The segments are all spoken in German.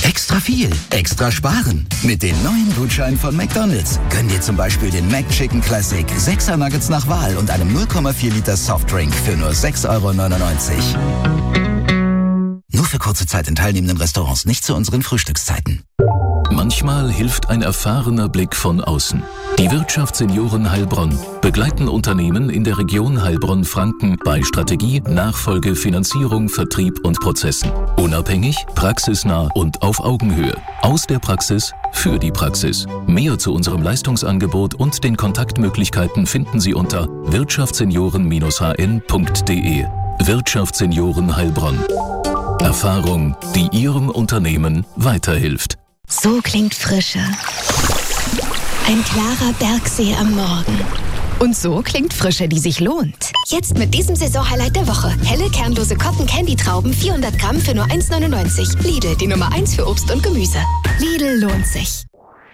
Extra viel, extra sparen. Mit den neuen Gutscheinen von McDonald's. Gönn dir zum Beispiel den McChicken Classic, 6er Nuggets nach Wahl und einem 0,4 Liter Softdrink für nur 6,99 €. Nur für kurze Zeit in teilnehmenden Restaurants, nicht zu unseren Frühstückszeiten. Manchmal hilft ein erfahrener Blick von außen. Die Wirtschaftssenioren Heilbronn begleiten Unternehmen in der Region Heilbronn-Franken bei Strategie, Nachfolge, Finanzierung, Vertrieb und Prozessen. Unabhängig, praxisnah und auf Augenhöhe. Aus der Praxis für die Praxis. Mehr zu unserem Leistungsangebot und den Kontaktmöglichkeiten finden Sie unter wirtschaftssenioren-hn.de. Wirtschaftssenioren Heilbronn. Erfahrung, die Ihrem Unternehmen weiterhilft. So klingt Frische. Ein klarer Bergsee am Morgen. Und so klingt Frische, die sich lohnt. Jetzt mit diesem Saisonhighlight der Woche. Helle, kernlose Cotton-Candy-Trauben, 400 Gramm für nur 1,99 €. Lidl, die Nummer 1 für Obst und Gemüse. Lidl lohnt sich.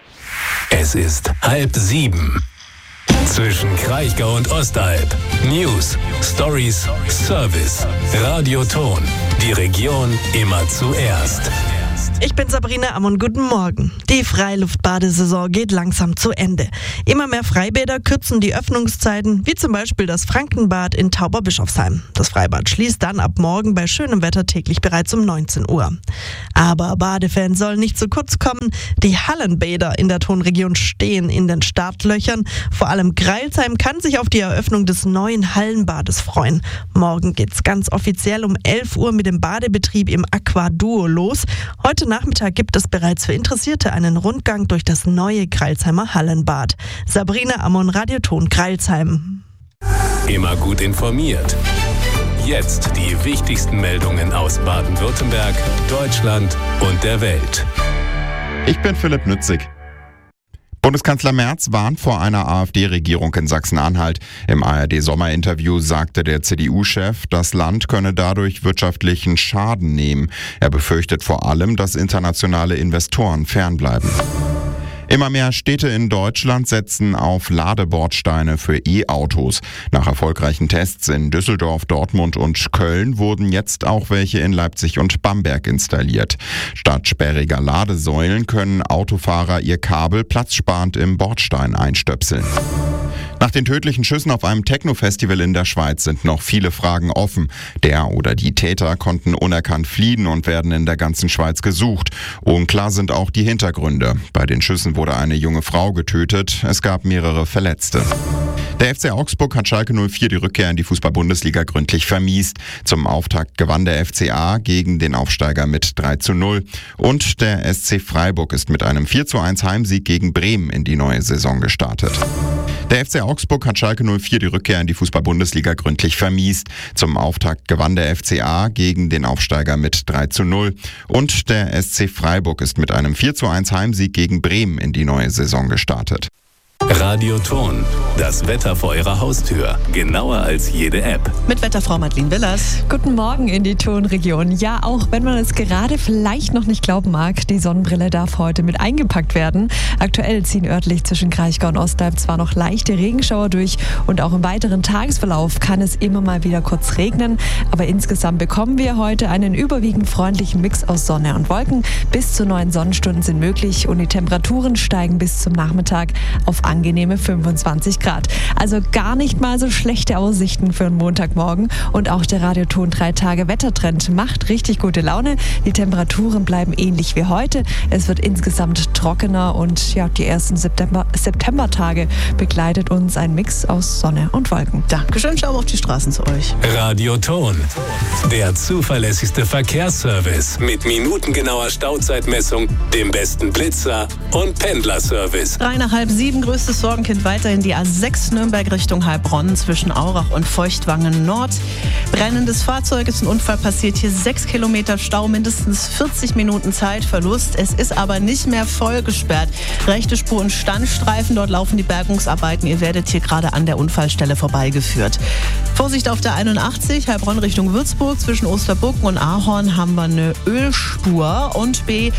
Es ist 6:30. Zwischen Kraichgau und Ostalb. News, Stories, Service. Radio Ton. Die Region immer zuerst. Ich bin Sabrina Ammon, guten Morgen. Die Freiluftbadesaison geht langsam zu Ende. Immer mehr Freibäder kürzen die Öffnungszeiten, wie zum Beispiel das Frankenbad in Tauberbischofsheim. Das Freibad schließt dann ab morgen bei schönem Wetter täglich bereits um 19 Uhr. Aber Badefans sollen nicht zu kurz kommen. Die Hallenbäder in der Tonregion stehen in den Startlöchern. Vor allem Greilsheim kann sich auf die Eröffnung des neuen Hallenbades freuen. Morgen geht's ganz offiziell um 11 Uhr mit dem Badebetrieb im Aqua Duo los. Heute Nachmittag gibt es bereits für Interessierte einen Rundgang durch das neue Greilsheimer Hallenbad. Sabrina Ammon, Radio Ton, Greilsheim. Immer gut informiert. Jetzt die wichtigsten Meldungen aus Baden-Württemberg, Deutschland und der Welt. Ich bin Philipp Nützig. Bundeskanzler Merz warnt vor einer AfD-Regierung in Sachsen-Anhalt. Im ARD-Sommerinterview sagte der CDU-Chef, das Land könne dadurch wirtschaftlichen Schaden nehmen. Er befürchtet vor allem, dass internationale Investoren fernbleiben. Immer mehr Städte in Deutschland setzen auf Ladebordsteine für E-Autos. Nach erfolgreichen Tests in Düsseldorf, Dortmund und Köln wurden jetzt auch welche in Leipzig und Bamberg installiert. Statt sperriger Ladesäulen können Autofahrer ihr Kabel platzsparend im Bordstein einstöpseln. Nach den tödlichen Schüssen auf einem Techno-Festival in der Schweiz sind noch viele Fragen offen. Der oder die Täter konnten unerkannt fliehen und werden in der ganzen Schweiz gesucht. Unklar sind auch die Hintergründe. Bei den Schüssen wurde eine junge Frau getötet. Es gab mehrere Verletzte. Der FC Augsburg hat Schalke 04 die Rückkehr in die Fußball-Bundesliga gründlich vermiest. Zum Auftakt gewann der FCA gegen den Aufsteiger mit 3:0. Und der SC Freiburg ist mit einem 4:1 Heimsieg gegen Bremen in die neue Saison gestartet. Der FC Augsburg hat Schalke 04 die Rückkehr in die Fußball-Bundesliga gründlich vermiest. Zum Auftakt gewann der FCA gegen den Aufsteiger mit 3:0. Und der SC Freiburg ist mit einem 4:1 Heimsieg gegen Bremen in die neue Saison gestartet. Radio Ton. Das Wetter vor Ihrer Haustür. Genauer als jede App. Mit Wetterfrau Madeleine Willers. Guten Morgen in die Tonregion. Ja, auch wenn man es gerade vielleicht noch nicht glauben mag, die Sonnenbrille darf heute mit eingepackt werden. Aktuell ziehen örtlich zwischen Kraichgau und Ostalb zwar noch leichte Regenschauer durch und auch im weiteren Tagesverlauf kann es immer mal wieder kurz regnen. Aber insgesamt bekommen wir heute einen überwiegend freundlichen Mix aus Sonne und Wolken. Bis zu 9 Sonnenstunden sind möglich und die Temperaturen steigen bis zum Nachmittag auf angenehme 25 Grad. Also gar nicht mal so schlechte Aussichten für einen Montagmorgen. Und auch der Radioton 3-Tage-Wettertrend macht richtig gute Laune. Die Temperaturen bleiben ähnlich wie heute. Es wird insgesamt trockener und ja, die ersten Septembertage begleitet uns ein Mix aus Sonne und Wolken. Dankeschön, schau auf die Straßen zu euch. Radio Ton. Der zuverlässigste Verkehrsservice mit minutengenauer Stauzeitmessung, dem besten Blitzer und Pendlerservice. 6:30, größtes Sorgenkind weiterhin die A6 Nürnberg Richtung Heilbronn zwischen Aurach und Feuchtwangen Nord. Brennendes Fahrzeug, ist ein Unfall passiert, hier 6 Kilometer Stau, mindestens 40 Minuten Zeitverlust. Es ist aber nicht mehr voll gesperrt. Rechte Spur und Standstreifen, dort laufen die Bergungsarbeiten. Ihr werdet hier gerade an der Unfallstelle vorbeigeführt. Vorsicht auf der 81, Heilbronn Richtung Würzburg, zwischen Osterburgen und Ahorn haben wir eine Ölspur. Und B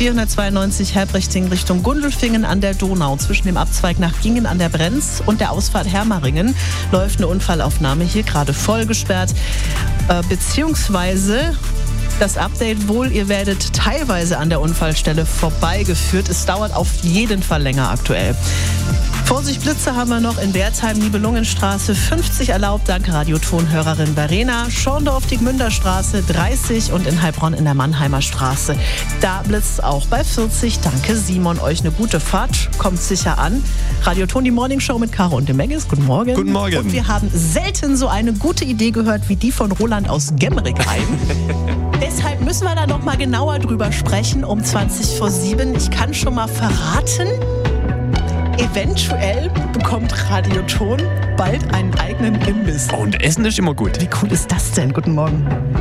492 Herbrechtsting Richtung Gundelfingen an der Donau, zwischen dem Abzweig nach Gingen an der Brenz und der Ausfahrt Hermaringen läuft eine Unfallaufnahme hier gerade voll gesperrt, beziehungsweise Das Update wohl, ihr werdet teilweise an der Unfallstelle vorbeigeführt. Es dauert auf jeden Fall länger aktuell. Vorsicht, Blitze haben wir noch in Wertheim, Nibelungenstraße 50 erlaubt, dank Radiotonhörerin Verena. Schorndorf, Diekmünderstraße 30 und in Heilbronn in der Mannheimer Straße. Da blitzt auch bei 40. Danke Simon, euch eine gute Fahrt, kommt sicher an. Radioton, die Morningshow mit Caro und dem Megis. Guten Morgen. Guten Morgen. Und wir haben selten so eine gute Idee gehört wie die von Roland aus Gemmerigheim. Deshalb müssen wir da noch mal genauer drüber sprechen um 7:20. Ich kann schon mal verraten, eventuell bekommt Radioton bald einen eigenen Imbiss. Und Essen ist immer gut. Wie cool ist das denn? Guten Morgen.